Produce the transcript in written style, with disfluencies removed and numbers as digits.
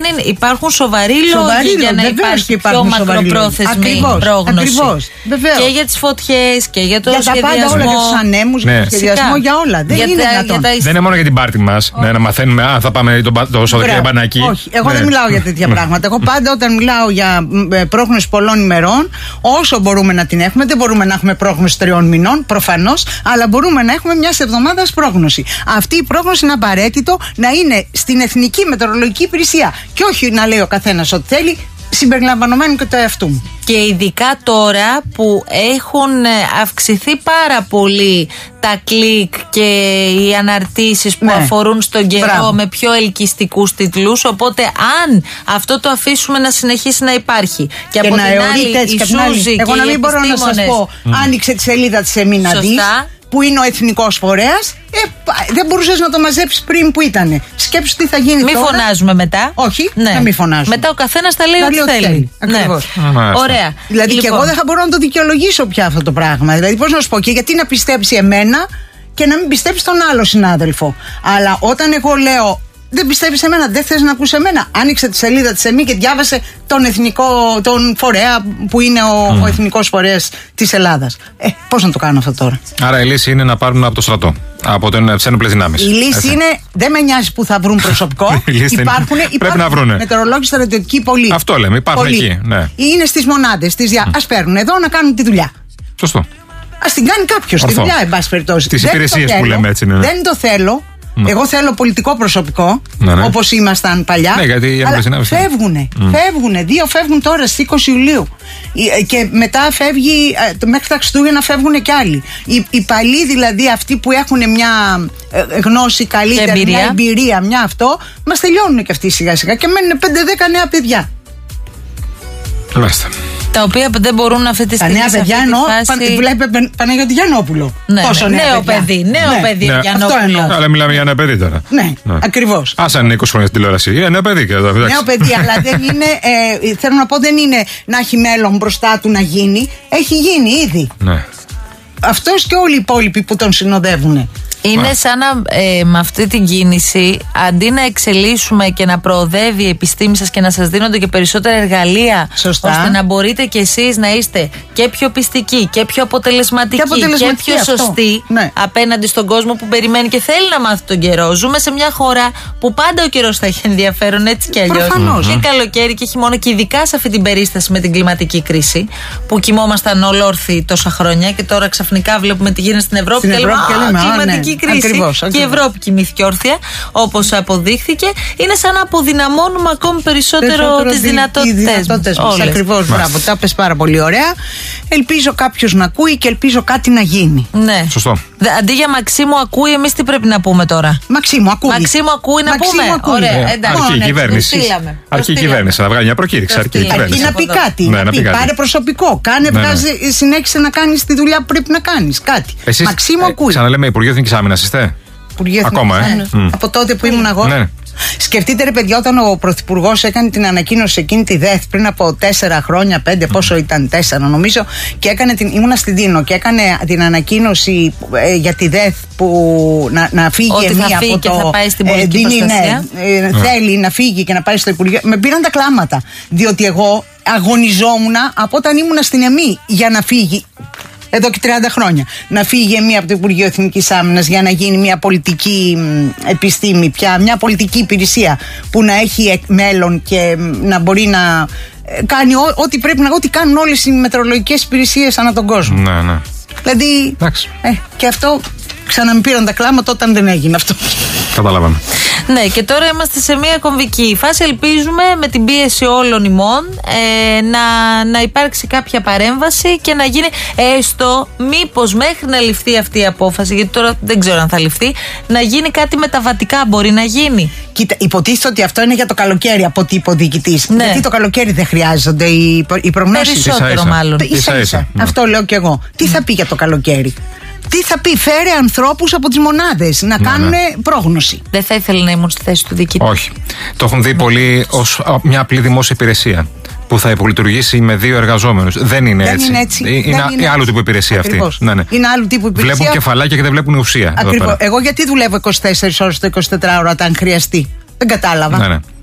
υπάρχουν σοβαροί λόγοι για να υπάρχει πιο μακροπρόθεσμη πρόγνωση. Και για τις φωτιές και για το σχεδιασμό. Για τα πάντα, όλα, για τους ανέμους, για το σχεδιασμό, για όλα. Δεν είναι δυνατόν. Δεν είναι μόνο για την πάρτι μας, να μαθαίνουμε αν θα πάμε το Σαββατοκύριακο μπανάκι. Όχι, εγώ δεν μιλάω για τέτοια πράγματα. Εγώ πάντα όταν μιλάω για πρόγνωση πολλών ημερών, όσο μπορούμε να την έχουμε, δεν μπορούμε να έχουμε πρόγνωση 3 μηνών, προφανώς, αλλά μπορούμε να έχουμε μια εβδομάδας πρόγνωση. Αυτή η πρόγνωση είναι απαραίτητο να είναι στην Εθνική Μετεωρολογική Υπηρεσία και όχι να λέει ο καθένας ό,τι θέλει, συμπεριλαμβανομένου και το εαυτού μου. Και ειδικά τώρα που έχουν αυξηθεί πάρα πολύ τα κλικ και οι αναρτήσεις που αφορούν στον καιρό με πιο ελκυστικούς τίτλους, οπότε αν αυτό το αφήσουμε να συνεχίσει να υπάρχει και από την άλλη η Σούζη και εγώ να μην μπορώ να σας πω, άνοιξε τη σελίδα της ΕΜΗ να δεις, που είναι ο εθνικός φορέας, δεν μπορούσες να το μαζέψεις πριν που ήτανε. Σκέψου τι θα γίνει τώρα. Μην φωνάζουμε μετά. Όχι, να μην φωνάζουμε. Μετά ο καθένας θα λέει ό,τι θέλει. Ακριβώς. Ωραία. Δηλαδή και εγώ δεν θα μπορώ να το δικαιολογήσω πια αυτό το πράγμα. Δηλαδή πώς να σου πω, και γιατί να πιστέψει εμένα και να μην πιστέψει τον άλλο συνάδελφο. Αλλά όταν εγώ λέω δεν πιστεύεις εμένα, δεν θες να ακούσει εμένα, άνοιξε τη σελίδα της ΕΜΗ και διάβασε τον φορέα που είναι ο εθνικός φορέας της Ελλάδας. Πώς να το κάνω αυτό τώρα? Άρα η λύση είναι να πάρουν από το στρατό, από τις ένοπλες δυνάμεις. Η λύση είναι, δεν με νοιάζει που θα βρουν προσωπικό. Υπάρχουν μετεωρολόγοι στρατιωτικοί πολλοί. Αυτό λέμε, υπάρχουν εκεί. Ναι. Είναι στις μονάδες. Ας παίρνουν εδώ να κάνουν τη δουλειά. Σωστό. Ας την κάνει κάποιος τη δουλειά, εν πάση περιπτώσει. Τις υπηρεσίες που λέμε έτσι. Δεν το θέλω. Εγώ θέλω πολιτικό προσωπικό, όπως ήμασταν παλιά. Ναι, γιατί αλλά φεύγουνε. 2 φεύγουν τώρα στις 20 Ιουλίου. Και μετά φεύγει, μέχρι τα Χριστούγεννα φεύγουν κι άλλοι. Οι παλιοί δηλαδή, αυτοί που έχουν μια γνώση καλύτερη, μια εμπειρία, μια αυτό, μας τελειώνουν κι αυτοί σιγά σιγά και μένουν 5-10 νέα παιδιά. Μάλιστα. Τα οποία δεν μπορούν αυτή τη στιγμή. Τα νέα παιδιά εννοώ. Βλέπει Παναγιώτη Γιαννόπουλο. Πόσο νέο παιδί. Νέο παιδί Γιαννόπουλο. Αλλά μιλάμε για ένα παιδί τώρα. Ναι, ακριβώς. Άσε αν είναι 20 χρόνια στην τηλεόραση. Είναι ένα παιδί. Νέο παιδί, αλλά δεν είναι. Θέλω να πω, δεν είναι να έχει μέλλον μπροστά του να γίνει. Έχει γίνει ήδη. Αυτός και όλοι οι υπόλοιποι που τον συνοδεύουν. Είναι σαν να με αυτή την κίνηση, αντί να εξελίσσουμε και να προοδεύει η επιστήμη σας και να σας δίνονται και περισσότερα εργαλεία, ώστε να μπορείτε κι εσείς να είστε και πιο πιστικοί και πιο αποτελεσματικοί και πιο σωστοί απέναντι στον κόσμο που περιμένει και θέλει να μάθει τον καιρό. Ζούμε σε μια χώρα που πάντα ο καιρός θα έχει ενδιαφέρον, έτσι κι αλλιώς. Και καλοκαίρι και χειμώνα, και ειδικά σε αυτή την περίσταση με την κλιματική κρίση που κοιμόμασταν ολόρθιοι τόσα χρόνια και τώρα ξαφνικά βλέπουμε τι γίνεται στην Ευρώπη και λέμε κλιματική κρίση. Ακριβώς. Και η Ευρώπη κοιμήθηκε όρθια, όπως αποδείχθηκε. Είναι σαν να αποδυναμώνουμε ακόμη περισσότερο τις δυνατότητες μας. Ακριβώς, μπράβο, τα πες πάρα πολύ ωραία. Ελπίζω κάποιος να ακούει και ελπίζω κάτι να γίνει. Ναι. Σωστό. Αντί για Μαξίμου ακούει, εμείς τι πρέπει να πούμε τώρα? Μαξίμου ακούει. Μαξίμου ακούει να πούμε. Ωραία, εντάξει. Αρχή κυβέρνηση. Αρχή κυβέρνηση. Να βγάλει μια προκήρυξη. Αρκεί να πει κάτι. Πάρε προσωπικό. Συνέχισε να κάνεις τη δουλειά που πρέπει να κάνεις. Κάτι. Μαξίμου ακούει. Ξαναλέμε, Υπουργείο Εθνικής Άμυνας είστε? Ακόμα, από τότε που ήμουν εγώ. Ναι. Σκεφτείτε, ρε παιδιά, όταν ο Πρωθυπουργός έκανε την ανακοίνωση εκείνη τη ΔΕΘ πριν από 4 χρόνια, 5, πόσο ήταν, 4 νομίζω, και ήμουνα στην Τίνο και έκανε την ανακοίνωση για τη ΔΕΘ που να φύγει εμεί από το. Θα πάει στην πολιτική προστασία. Θέλει να φύγει και να πάει στο Υπουργείο. Με πήραν τα κλάματα. Διότι εγώ αγωνιζόμουν από όταν ήμουνα στην ΕΜΗ για να φύγει. Εδώ και 30 χρόνια. Να φύγει από το Υπουργείο Εθνικής Άμυνας για να γίνει μια πολιτική επιστήμη, πια μια πολιτική υπηρεσία που να έχει μέλλον και να μπορεί να κάνει ό,τι πρέπει να, ό,τι κάνουν όλες οι μετεωρολογικές υπηρεσίες ανά τον κόσμο. Ναι. Δηλαδή. Και αυτό ξαναμη πήραν τα κλάματα όταν δεν έγινε αυτό. Καταλάβαμε. Ναι, και τώρα είμαστε σε μια κομβική φάση. Ελπίζουμε με την πίεση όλων ημών να υπάρξει κάποια παρέμβαση και να γίνει έστω, μήπως μέχρι να ληφθεί αυτή η απόφαση, γιατί τώρα δεν ξέρω αν θα ληφθεί, να γίνει κάτι μεταβατικά. Μπορεί να γίνει. Κοίτα, υποτίθεται ότι αυτό είναι για το καλοκαίρι από ό,τι είπε ο διοικητής. Ναι. Γιατί το καλοκαίρι δεν χρειάζονται οι προγνώσεις. Περισσότερο μάλλον. Ίσα-ίσα. Αυτό λέω κι εγώ. Τι θα πει για το καλοκαίρι? Τι θα πει? Φέρε ανθρώπους από τις μονάδες να κάνουν πρόγνωση. Δεν θα ήθελε να ήμουν στη θέση του διοικητή. Όχι. Το έχουν δει πολλοί ως μια απλή δημόσια υπηρεσία που θα υπολειτουργήσει με 2 εργαζόμενους. Δεν είναι έτσι. Είναι άλλο τύπου υπηρεσία αυτή. Είναι άλλο τύπου υπηρεσία. Βλέπουν κεφαλάκια και δεν βλέπουν ουσία. Ακριβώς. Εγώ γιατί δουλεύω 24 ώρες το 24ωρο όταν χρειαστεί? Δεν κατάλαβα.